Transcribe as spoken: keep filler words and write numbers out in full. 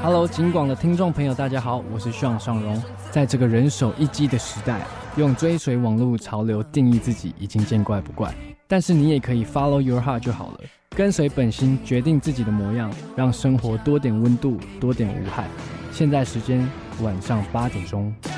Hello， 警广的听众朋友，大家好，我是Sean尚荣。在这个人手一机的时代，用追随网络潮流定义自己已经见怪不怪。但是你也可以 follow your heart 就好了，跟随本心，决定自己的模样，让生活多点温度，多点无害。现在时间晚上八点钟。